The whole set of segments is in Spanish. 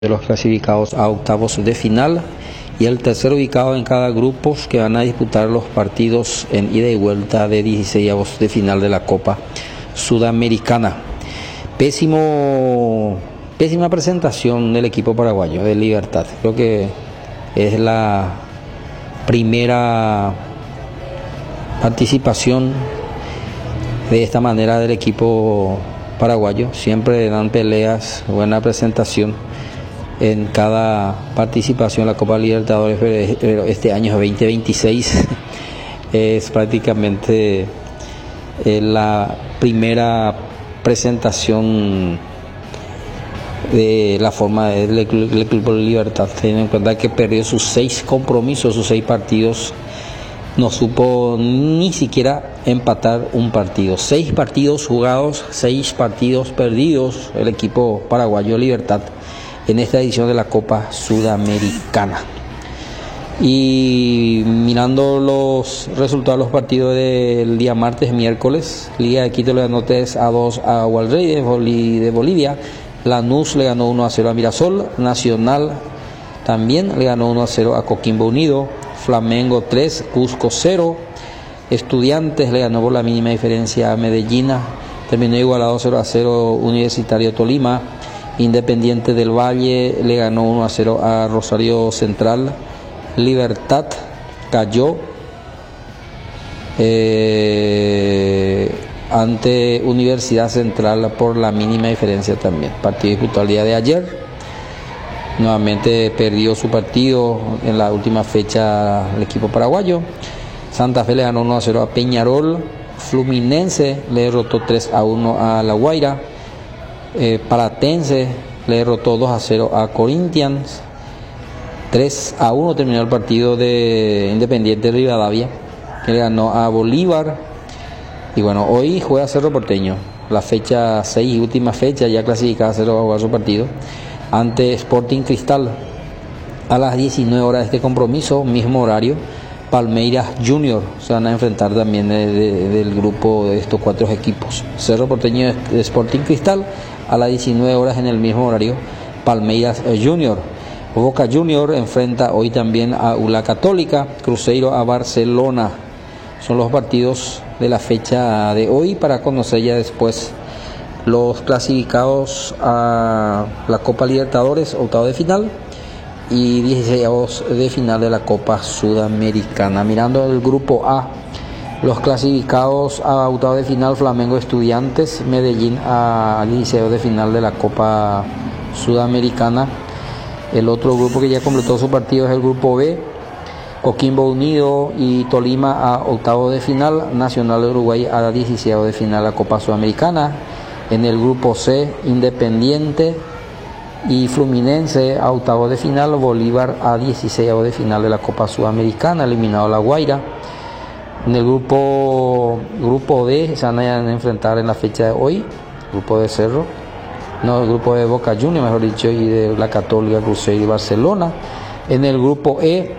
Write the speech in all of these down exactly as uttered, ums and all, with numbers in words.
de los clasificados a octavos de final y el tercer ubicado en cada grupo, que van a disputar los partidos en ida y vuelta de dieciseisavos de final de la Copa Sudamericana. Pésimo, pésima presentación del equipo paraguayo de Libertad. Creo que es la primera participación de esta manera del equipo paraguayo. Siempre dan peleas, buena presentación en cada participación en la Copa Libertadores, pero este año veinte veintiséis es prácticamente eh, la primera presentación de la forma del Club Libertad, teniendo en cuenta que perdió sus seis compromisos, sus seis partidos, no supo ni siquiera empatar un partido. Seis partidos jugados, seis partidos perdidos el equipo paraguayo Libertad en esta edición de la Copa Sudamericana. Y mirando los resultados de los partidos del día martes, miércoles, Liga de Quito le ganó tres a dos a Walrey de, Boli, de Bolivia. Lanús le ganó uno a cero a Mirasol. Nacional también le ganó uno a cero a Coquimbo Unido. Flamengo tres, Cusco cero. Estudiantes le ganó por la mínima diferencia a Medellín. Terminó igualado cero a cero Universitario Tolima. Independiente del Valle le ganó uno a cero a Rosario Central. Libertad cayó eh, ante Universidad Central por la mínima diferencia también. Partido disputado el día de ayer. Nuevamente perdió su partido en la última fecha el equipo paraguayo. Santa Fe le ganó uno a cero a Peñarol. Fluminense le derrotó tres a uno a La Guaira. Eh, Paratense le derrotó dos a cero a Corinthians. tres a uno terminó el partido de Independiente de Rivadavia, que le ganó a Bolívar. Y bueno, hoy juega Cerro Porteño, la fecha seis, última fecha, ya clasificada Cerro va a jugar su partido ante Sporting Cristal a las diecinueve horas de este compromiso, mismo horario. Palmeiras Junior se van a enfrentar también de, de, del grupo de estos cuatro equipos. Cerro Porteño de Sporting Cristal a las diecinueve horas en el mismo horario. Palmeiras Junior. Boca Junior enfrenta hoy también a U L A Católica. Cruzeiro a Barcelona. Son los partidos de la fecha de hoy, para conocer ya después los clasificados a la Copa Libertadores, octavo de final, y dieciseisavos de final de la Copa Sudamericana. Mirando el grupo A, los clasificados a octavo de final: Flamengo, Estudiantes, Medellín a dieciseisavos de final de la Copa Sudamericana. El otro grupo que ya completó su partido es el grupo B: Coquimbo Unido y Tolima a octavo de final, Nacional de Uruguay a dieciseisavos de final de la Copa Sudamericana. En el grupo C, Independiente y Fluminense a octavos de final, Bolívar a dieciseisavos de final de la Copa Sudamericana, eliminado La Guaira. En el grupo grupo D se van a enfrentar en la fecha de hoy, grupo de Cerro, no, el grupo de Boca Juniors, mejor dicho, y de La Católica, Cruzeiro y Barcelona. En el grupo E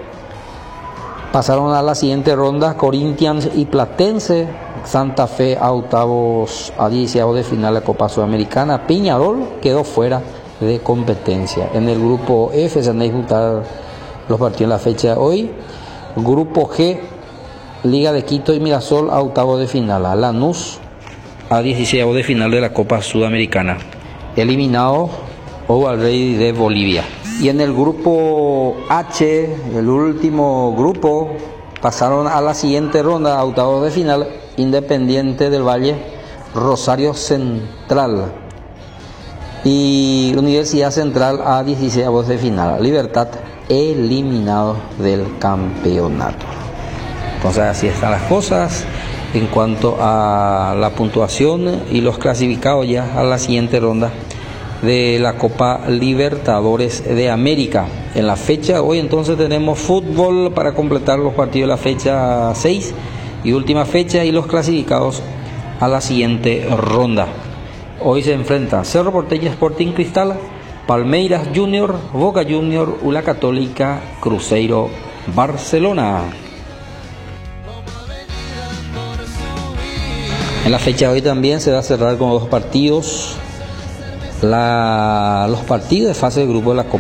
pasaron a la siguiente ronda Corinthians y Platense. Santa Fe a octavos, a dieciseisavos de final de la Copa Sudamericana. Peñarol quedó fuera de competencia. En el grupo F se van a disputar los partidos en la fecha de hoy. Grupo G, Liga de Quito y Mirasol a octavos de final. A Lanús a dieciseisavos de final de la Copa Sudamericana. Eliminado Walrey de Bolivia. Y en el grupo H, el último grupo, pasaron a la siguiente ronda, a octavos de final: Independiente del Valle, Rosario Central y Universidad Central a dieciseisavos de final. Libertad eliminado del campeonato. Entonces así están las cosas en cuanto a la puntuación y los clasificados ya a la siguiente ronda de la Copa Libertadores de América. En la fecha de hoy entonces tenemos fútbol para completar los partidos de la fecha seis y última fecha, y los clasificados a la siguiente ronda. Hoy se enfrenta Cerro Porteño, Sporting Cristal, Palmeiras Junior, Boca Junior, U L A Católica, Cruzeiro, Barcelona. En la fecha de hoy también se va a cerrar con dos partidos la, los partidos de fase de grupo de la Copa